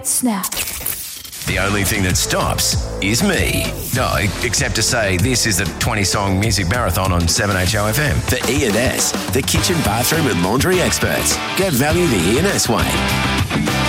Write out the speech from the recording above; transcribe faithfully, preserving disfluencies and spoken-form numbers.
great snap. The only thing that stops is me. No, except to say this is the twenty-song music marathon on seven H O F M. The E and S, the kitchen, bathroom and laundry experts. Get value the E and S way.